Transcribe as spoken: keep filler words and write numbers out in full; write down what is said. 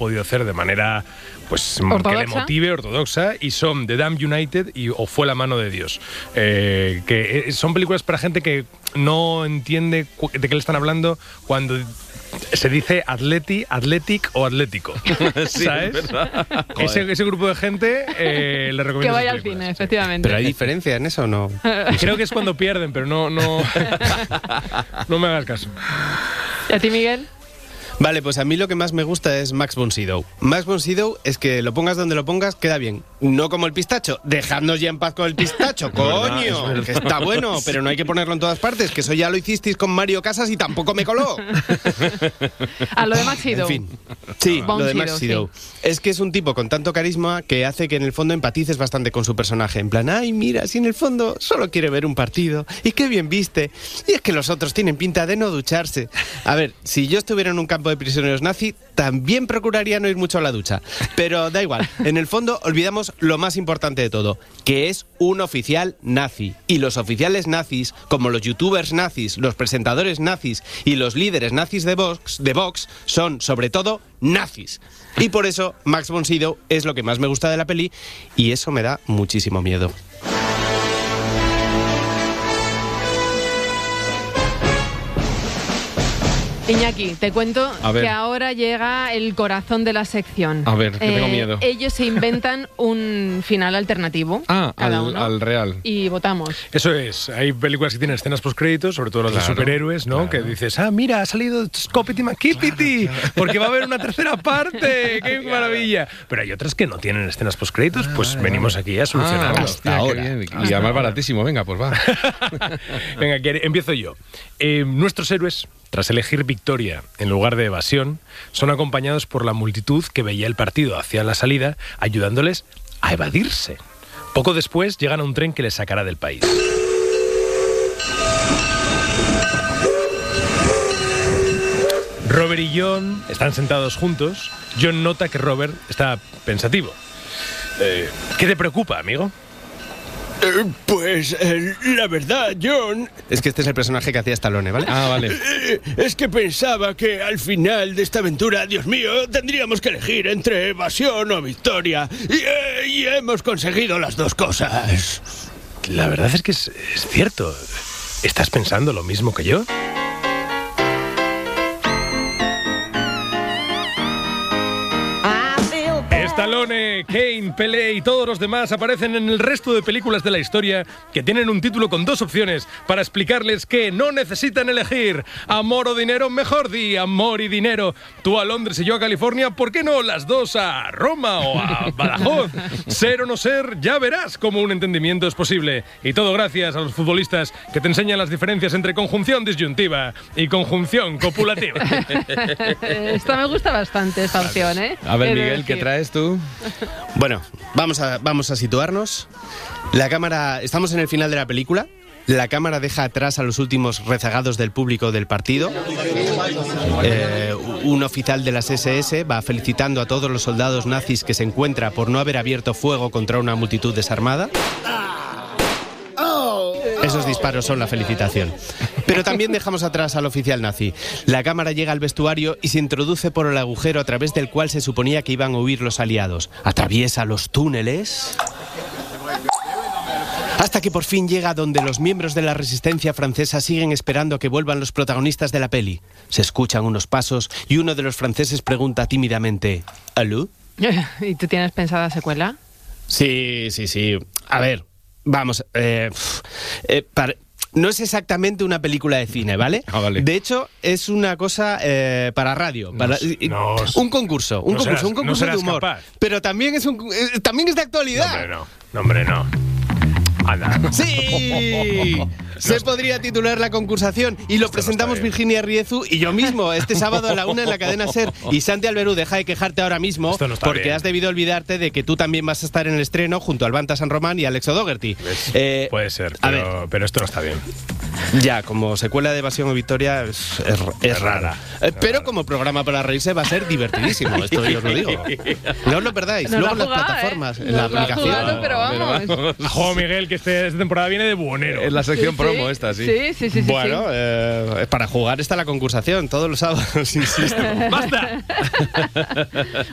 podido hacer de manera pues ¿Ortodoxa? que le motive, ortodoxa, y son The Damned United y O Fue la mano de Dios. Eh, que son películas para gente que no entiende de qué le están hablando cuando se dice atleti, athletic o atlético. Sí, ¿sabes? Ese, ese grupo de gente eh, le recomiendo. Que vaya esas al películas. cine, efectivamente. ¿Pero hay diferencia en eso o no? Creo que es cuando pierden, pero no, no, no me hagas caso. ¿Y a ti, Miguel? Vale, pues a mí lo que más me gusta es Max von Sydow. Max von Sydow es que lo pongas donde lo pongas, queda bien. No como el pistacho. Dejadnos ya en paz con el pistacho, coño. Que está bueno, pero no hay que ponerlo en todas partes, que eso ya lo hicisteis con Mario Casas y tampoco me coló. A lo de Max Sydow. En fin, sí, Von lo de Sydow, Max Sydow. sí. Es que es un tipo con tanto carisma que hace que en el fondo empatices bastante con su personaje. En plan, ay, mira, si en el fondo solo quiere ver un partido. Y qué bien viste. Y es que los otros tienen pinta de no ducharse. A ver, si yo estuviera en un campo de prisioneros nazi, también procuraría no ir mucho a la ducha. Pero da igual. En el fondo olvidamos lo más importante de todo, que es un oficial nazi. Y los oficiales nazis, como los youtubers nazis, los presentadores nazis y los líderes nazis de Vox, de Vox son, sobre todo, nazis. Y por eso Max von Sydow es lo que más me gusta de la peli y eso me da muchísimo miedo. Iñaki, te cuento A ver. que ahora llega el corazón de la sección. A ver, que tengo Eh, miedo. Ellos se inventan un final alternativo. Ah, cada al, uno, al real. y votamos. Eso es, hay películas que tienen escenas postcréditos, sobre todo las Claro, de superhéroes, ¿no? claro. Que dices, ah, mira, ha salido Skopity Makipity, porque va a haber una tercera parte, qué maravilla. Pero hay otras que no tienen escenas postcréditos, pues venimos aquí a solucionarlo. Ah, hasta hostia, qué ahora. bien. Hasta Y además ahora. baratísimo, venga, pues va. Venga, que empiezo yo. Eh, nuestros héroes, tras elegir victoria en lugar de evasión, son acompañados por la multitud que veía el partido hacia la salida, ayudándoles a evadirse. Poco después llegan a un tren que les sacará del país. Robert y John están sentados juntos. John nota que Robert está pensativo. Eh, ¿Qué te preocupa, amigo? Eh, pues eh, la verdad, John, Es que este es el personaje que hacía Stallone, ¿vale? Ah, vale. eh, es que pensaba que al final de esta aventura, Dios mío, tendríamos que elegir entre evasión o victoria. Y, eh, y hemos conseguido las dos cosas. La verdad es que es, es cierto. ¿Estás pensando lo mismo que yo? Stallone, Kane, Pelé y todos los demás aparecen en el resto de películas de la historia que tienen un título con dos opciones para explicarles que no necesitan elegir amor o dinero, mejor di amor y dinero. Tú a Londres y yo a California, ¿por qué no las dos a Roma o a Badajoz? Ser o no ser, ya verás cómo un entendimiento es posible. Y todo gracias a los futbolistas que te enseñan las diferencias entre conjunción disyuntiva y conjunción copulativa. Esta me gusta bastante, esta opción, ¿eh? A ver, He de Miguel, ¿qué decir. traes tú? Bueno, vamos a, vamos a situarnos. La cámara, estamos en el final de la película. La cámara deja atrás a los últimos rezagados del público del partido. Eh, un oficial de las ese ese va felicitando a todos los soldados nazis que se encuentra por no haber abierto fuego contra una multitud desarmada. Esos disparos son la felicitación. Pero también dejamos atrás al oficial nazi. La cámara llega al vestuario y se introduce por el agujero a través del cual se suponía que iban a huir los aliados. Atraviesa los túneles hasta que por fin llega donde los miembros de la resistencia francesa siguen esperando a que vuelvan los protagonistas de la peli. Se escuchan unos pasos y uno de los franceses pregunta tímidamente: ¿Aló? ¿Y tú tienes pensada secuela? Sí, sí, sí. A ver, vamos. Eh, eh, para- no es exactamente una película de cine, ¿vale? Ah, vale. De hecho, es una cosa eh, para radio. Para, no, un concurso, un no concurso, serás- un concurso no serás de humor. capaz. Pero también es, un, eh, también es de No, actualidad. hombre, no. No, hombre, no. Anda. ¡Sí! Se podría titular la concursación y lo Esto no presentamos está bien. Virginia Riezu y yo mismo este sábado a la una en la cadena SER. Y Santi Alberú, deja de quejarte ahora mismo Esto no está porque bien. has debido olvidarte de que tú también vas a estar en el estreno junto al Banta San Román y Alex O'Dougherty. Eh, Puede ser, a pero, pero esto no está bien. Ya, como secuela de Evasión o Victoria es, es, es rara. Eh, pero como programa para reírse va a ser divertidísimo, esto yo os lo digo. No os lo perdáis. Nos Luego la en ha las jugado, plataformas, ¿eh? en la Nos la ha aplicación. jugado, pero vamos. A juego Miguel, que este, esta temporada viene de buonero. Es la sección Sí, promo sí. esta, sí. Sí, sí, sí, sí. Bueno, eh, para jugar está la concursación todos los sábados, insisto. ¡Basta!